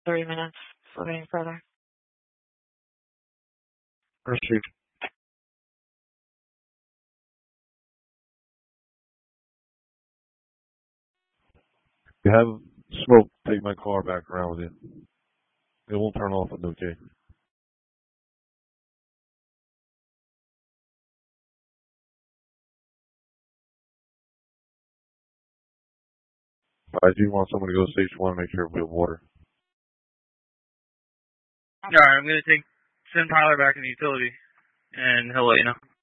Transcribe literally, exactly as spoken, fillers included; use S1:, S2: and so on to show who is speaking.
S1: three minutes. Moving further.
S2: Proceed. If you have smoke, take my car back around with you. It won't turn off at no key. I do want someone to go to station one and make sure we have water.
S3: Alright, I'm going to take send Tyler back in the utility, and he'll let you know.